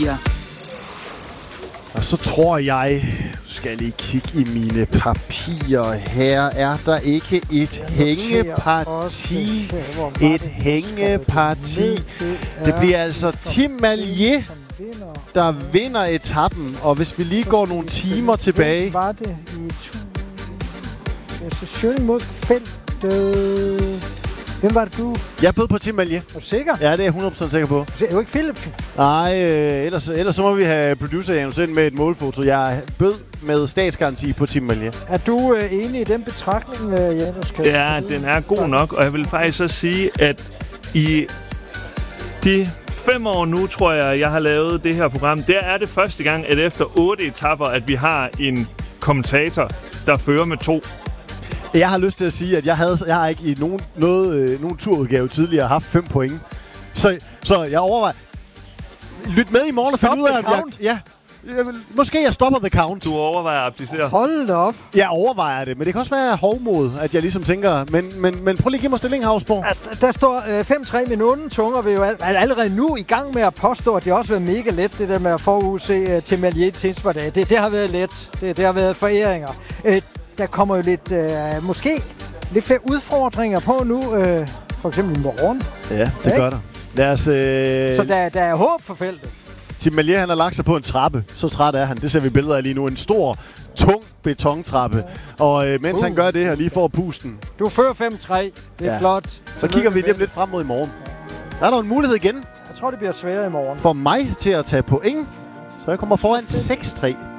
Ja. Og så tror jeg, skal jeg lige kigge i mine papirer. Her er der ikke et hængeparti. Et hængeparti. Det bliver altså Tim Malje, der vinder etappen. Og hvis vi lige går nogle timer tilbage. Hvem var det i Schøning mod feltet? Hvem var det, du? Jeg bød på Tim Malje. Er du sikker? Ja, det er jeg 100% sikker på. Det er jo ikke Philipsen. Nej, ellers så må vi have producer Janus ind med et målfoto. Jeg bød med statsgaranti på Tim Malje. Er du enig i den betragtning, Janus? Ja, den er god nok, og jeg vil faktisk så sige, at i de 5 år nu, tror jeg har lavet det her program, der er det første gang, at efter 8 etapper, at vi har en kommentator, der fører med 2. Jeg har lyst til at sige, at jeg har ikke i nogen turudgave tidligere haft 5 point. Så jeg overvejer... Lyt med i morgen og find ud af, at måske jeg stopper the count. Du overvejer at applicere. Hold da op. Jeg overvejer det, men det kan også være hovmod, at jeg ligesom tænker... Men prøv lige at give mig stilling, Havsborg. Altså, der står 5-3 minutter. Tunger vil jo allerede nu i gang med at påstå, at det også har været mega let, det der med at forudse til Malje til Tinsberg. Det har været let. Det har været foræringer. Der kommer jo lidt, måske lidt flere udfordringer på nu, for eksempel i morgen. Ja, det gør der. Lad os, så der er håb for feltet. Tim Malje, han har lagt sig på en trappe. Så træt er han. Det ser vi billeder af lige nu. En stor, tung betontrappe. Og mens han gør det her, lige får pusten. Du fører 5-3. Det er flot. Så kigger vi lige lidt frem mod i morgen. Der er der en mulighed igen. Jeg tror, det bliver sværere i morgen. For mig til at tage point. Så jeg kommer foran 6-3.